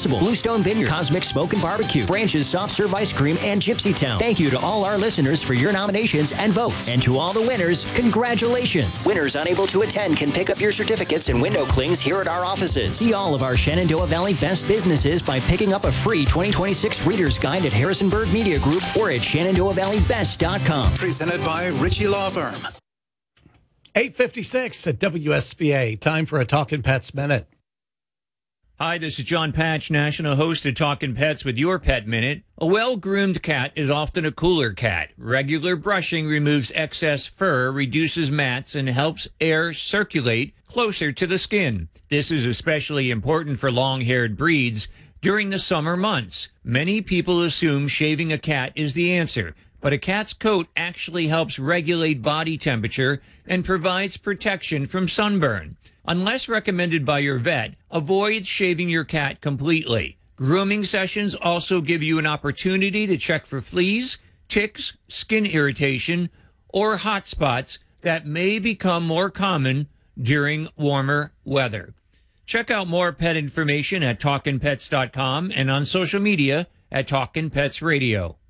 possible. Bluestone Vineyard, Cosmic Smoke and Barbecue, Branches Soft Serve Ice Cream, and Gypsy Town. Thank you to all our listeners for your nominations and votes. And to all the winners, congratulations. Winners unable to attend can pick up your certificates and window clings here at our offices. See all of our Shenandoah Valley best businesses by picking up a free 2026 Reader's Guide at Harrisonburg Media Group or at ShenandoahValleyBest.com. Presented by Ritchie Law Firm. 8:56 at WSVA. Time for a Talkin' Pets Minute. Hi, this is John Patch, national host of Talkin' Pets with your Pet Minute. A well-groomed cat is often a cooler cat. Regular brushing removes excess fur, reduces mats, and helps air circulate closer to the skin. This is especially important for long-haired breeds during the summer months. Many people assume shaving a cat is the answer, but a cat's coat actually helps regulate body temperature and provides protection from sunburn. Unless recommended by your vet, avoid shaving your cat completely. Grooming sessions also give you an opportunity to check for fleas, ticks, skin irritation, or hot spots that may become more common during warmer weather. Check out more pet information at TalkinPets.com and on social media at Talkin' Pets Radio.